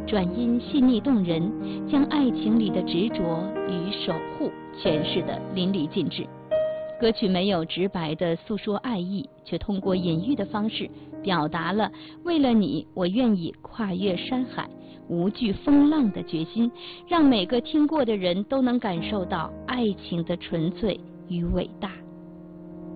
转音细腻动人，将爱情里的执着与守护诠释得淋漓尽致。歌曲没有直白地诉说爱意，却通过隐喻的方式表达了为了你，我愿意跨越山海，无惧风浪的决心，让每个听过的人都能感受到爱情的纯粹与伟大。